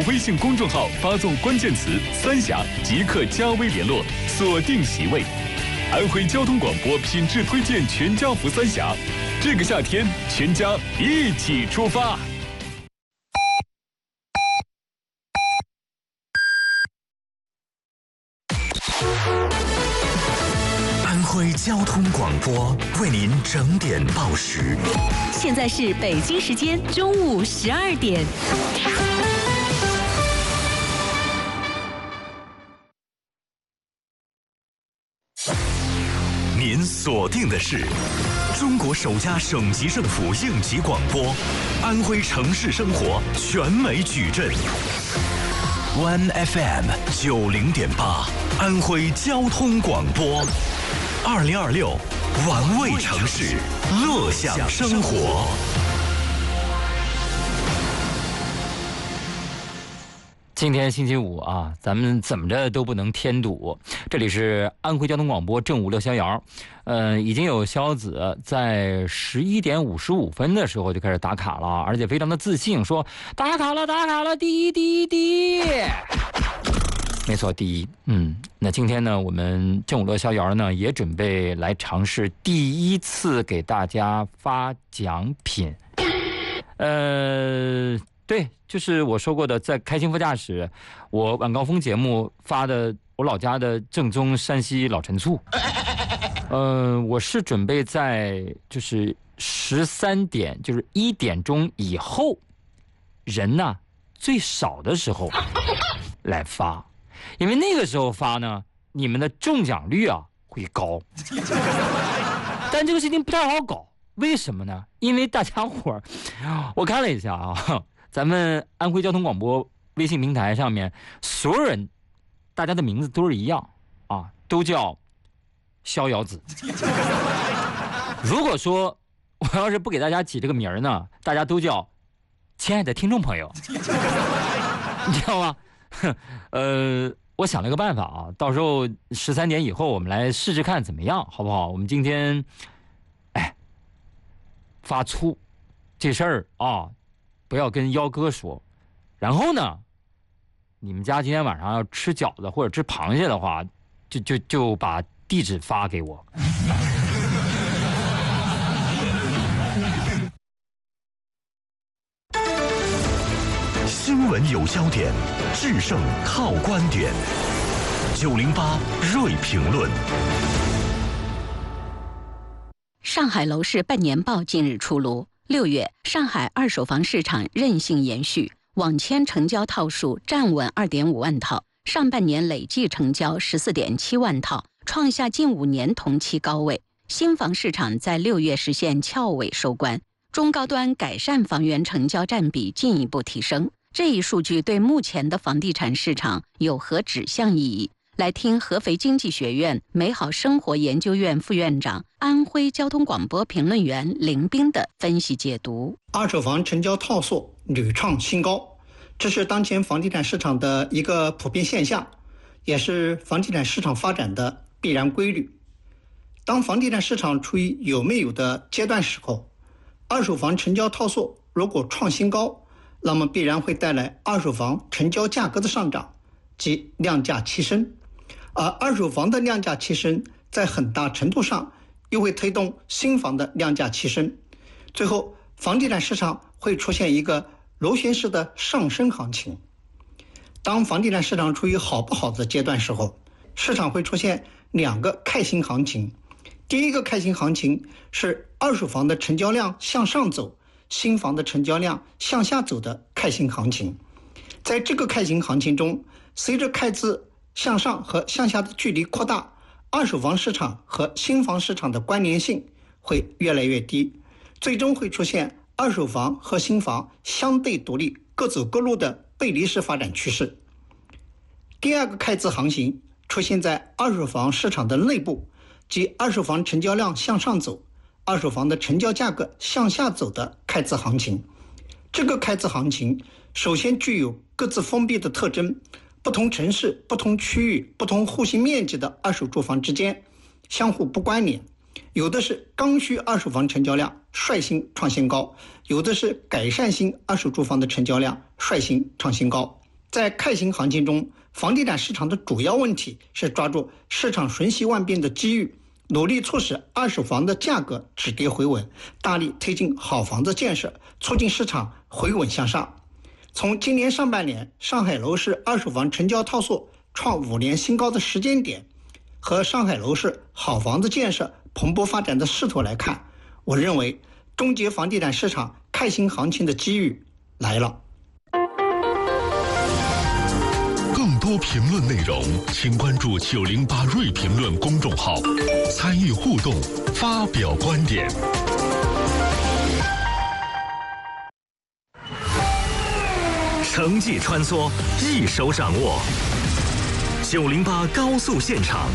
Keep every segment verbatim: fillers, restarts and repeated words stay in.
微信公众号发送关键词“三峡”，即刻加微联络，锁定席位。安徽交通广播品质推荐全家福三峡，这个夏天全家一起出发。 安徽交通广播为您整点报时。 现在是北京时间中午十二点。 您锁定的是中国首家省级政府应急广播，安徽城市生活全美矩阵。One F M 九零点八，安徽交通广播。二零二六，玩味城市，乐享生活。 今天星期五啊，咱们怎么着都不能添堵。这里是安徽交通广播正午乐逍遥，呃，已经有逍子在十一点五十五分的时候就开始打卡了，而且非常的自信，说打卡了，打卡了，第一，第一，第一。没错，第一。嗯，那今天呢，我们正午乐逍遥呢也准备来尝试第一次给大家发奖品。呃。对，就是我说过的，在开心副驾驶，我晚高峰节目发的我老家的正宗山西老陈醋。呃，我是准备在就是十三点，就是一点钟以后，人呢最少的时候来发，因为那个时候发呢，你们的中奖率啊会高。但这个事情不太好搞，为什么呢？因为大家伙儿，我看了一下啊。咱们安徽交通广播微信平台上面，所有人，大家的名字都是一样啊，都叫逍遥子。如果说我要是不给大家起这个名儿呢，大家都叫亲爱的听众朋友，你知道吗？呃，我想了个办法啊，到时候十三点以后我们来试试看怎么样，好不好？我们今天，哎，发醋这事儿啊。不要跟幺哥说，然后呢，你们家今天晚上要吃饺子或者吃螃蟹的话，就就就把地址发给我。 新闻有焦点，制胜靠观点。九零八锐评论。 上海楼市半年报近日出炉。六月，上海二手房市场韧性延续，网签成交套数站稳 二点五万套，上半年累计成交 十四点七万套，创下近五年同期高位。新房市场在六月实现翘尾收官，中高端改善房源成交占比进一步提升。这一数据对目前的房地产市场有何指向意义？来听合肥经济学院美好生活研究院副院长、安徽交通广播评论员林斌的分析解读。 二手房成交套数屡创新高，这是当前房地产市场的一个普遍现象，也是房地产市场发展的必然规律。当房地产市场处于有没有的阶段时候，二手房成交套数如果创新高，那么必然会带来二手房成交价格的上涨及量价齐升。而二手房的量价齐升，在很大程度上又会推动新房的量价齐升，最后房地产市场会出现一个螺旋式的上升行情。当房地产市场处于好不好的阶段时候，市场会出现两个开新行情。第一个开新行情是二手房的成交量向上走，新房的成交量向下走的开新行情。在这个开新行情中，随着开支向上和向下的距离扩大，二手房市场和新房市场的关联性会越来越低，最终会出现二手房和新房相对独立、各走各路的背离式发展趋势。第二个开支行情出现在二手房市场的内部，即二手房成交量向上走，二手房的成交价格向下走的开支行情。这个开支行情首先具有各自封闭的特征，不同城市、不同区域、不同户型面积的二手住房之间相互不关联，有的是刚需二手房成交量率先创新高，有的是改善型二手住房的成交量率先创新高。 在开新行情中，房地产市场的主要问题是抓住市场瞬息万变的机遇，努力促使二手房的价格止跌回稳，大力推进好房子建设，促进市场回稳向上。从今年上半年上海楼市二手房成交套数创五年新高的时间点和上海楼市好房子建设蓬勃发展的势头来看，我认为终结房地产市场开新行情的机遇来了。 更多评论内容，请关注九零八锐评论公众号，参与互动，发表观点。 城际穿梭，一手掌握。九零八高速现场。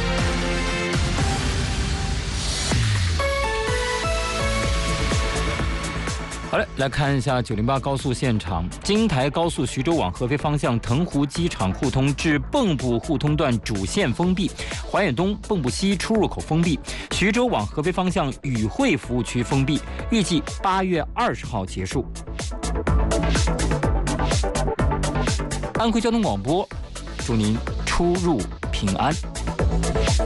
好嘞，来看一下九零八高速现场。京台高速徐州往合肥方向腾湖机场互通至蚌埠互通段主线封闭，怀远东、蚌埠西出入口封闭，徐州往合肥方向宇汇服务区封闭，预计八月二十号结束。安徽交通广播，祝您出入平安。